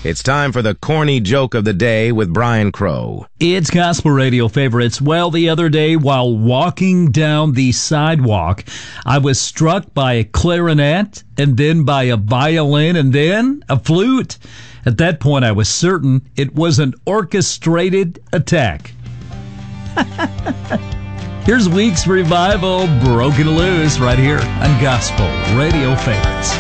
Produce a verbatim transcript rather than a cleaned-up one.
It's time for the corny joke of the day with Brian Crow. It's Gospel Radio Favorites. Well, the other day, while walking down the sidewalk, I was struck by a clarinet, and then by a violin, and then a flute. At that point, I was certain it was an orchestrated attack. Here's Week's Revival, Broken Loose, right here on Gospel Radio Favorites.